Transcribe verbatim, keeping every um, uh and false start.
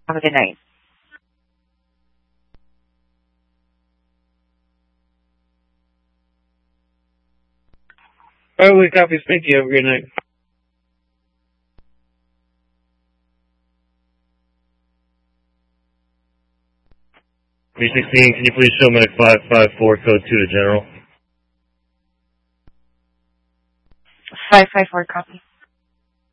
Have a good night. All right, we copy. Thank you. Have a good night. three sixteen, can you please show medic five five four, code two to general? five five four, copy.